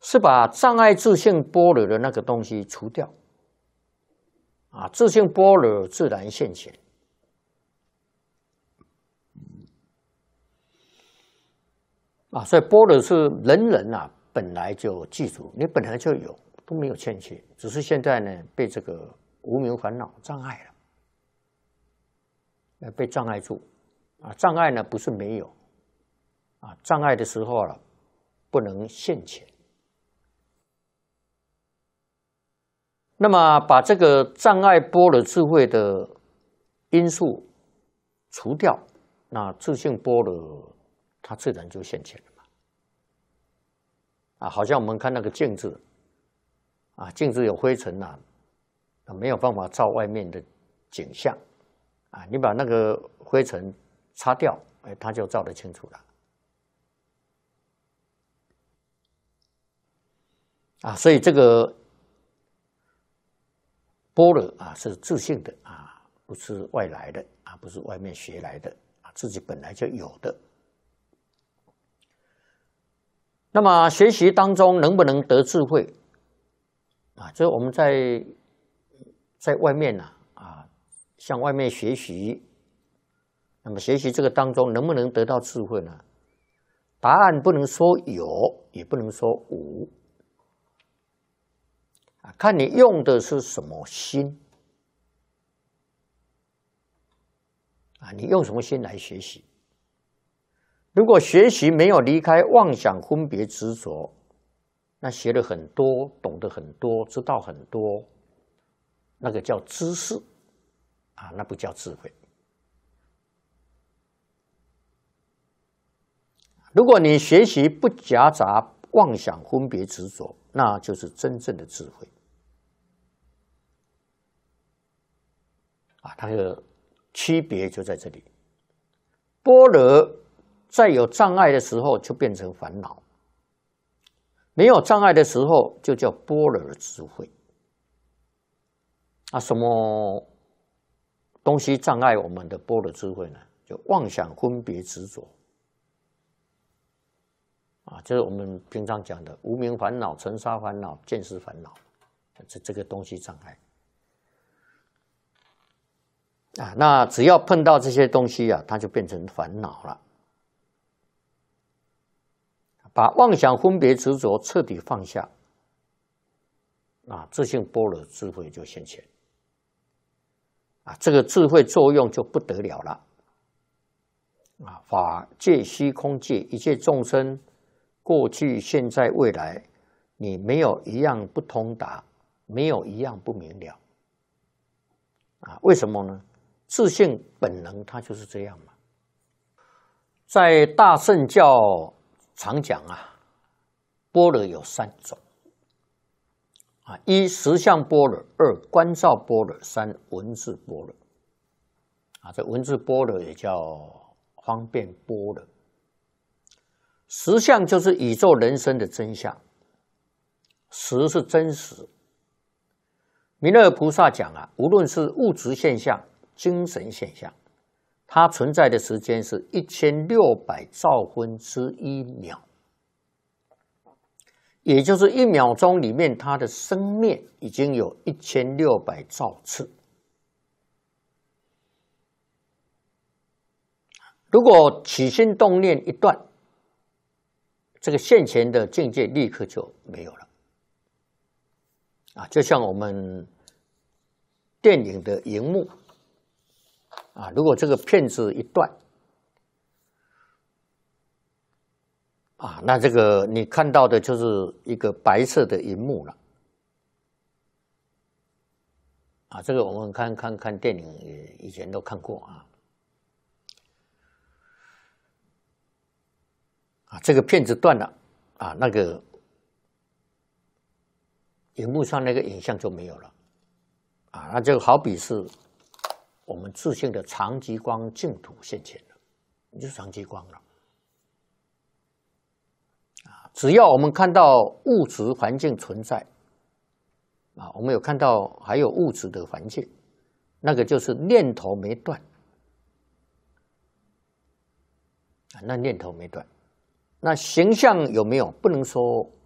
是把障碍自性般若的那个东西除掉，自性般若自然现前。所以般若是人人本来就记住，你本来就有，都没有欠缺，只是现在呢被这个无明烦恼障碍了，被障碍住。障碍呢不是没有，障碍的时候不能现前。那么把这个障碍般若智慧的因素除掉，那自性般若它自然就现前了嘛。好像我们看那个镜子，镜子有灰尘没有办法照外面的景象，你把那个灰尘擦掉，它就照得清楚了。所以这个般若是自性的不是外来的不是外面学来的自己本来就有的。那么学习当中能不能得智慧就是我们在外面向外面学习，那么学习这个当中能不能得到智慧呢？答案不能说有，也不能说无。看你用的是什么心你用什么心来学习？如果学习没有离开妄想分别执着，那学了很多，懂得很多，知道很多，那个叫知识那不叫智慧。如果你学习不夹杂妄想分别执着，那就是真正的智慧它的区别就在这里。般若在有障碍的时候就变成烦恼，没有障碍的时候就叫般若的智慧什么东西障碍我们的般若智慧呢？就妄想分别执着就是我们平常讲的无明烦恼、尘沙烦恼、见识烦恼，这个东西障碍那只要碰到这些东西它就变成烦恼了。把妄想分别执着彻底放下自性般若智慧就现前这个智慧作用就不得了了法界虚空界一切众生过去现在未来，你没有一样不通达，没有一样不明了为什么呢？自性本能它就是这样嘛。在大乘教常讲般若有三种一实相般若，二观照般若，三文字般若这文字般若也叫方便般若。实相就是宇宙人生的真相，实是真实。弥勒菩萨讲无论是物质现象、精神现象，它存在的时间是1600兆分之一秒，也就是1秒钟里面它的生灭已经有1600兆次。如果起心动念一断，这个现前的境界立刻就没有了就像我们电影的荧幕如果这个片子一断那这个你看到的就是一个白色的荧幕了这个我们看电影也以前都看过这个片子断了那个荧幕上那个影像就没有了那就好比是我们自性的常极光净土现前了，你就是常极光了只要我们看到物质环境存在我们有看到还有物质的环境，那个就是念头没断那念头没断。那形象有没有？不能说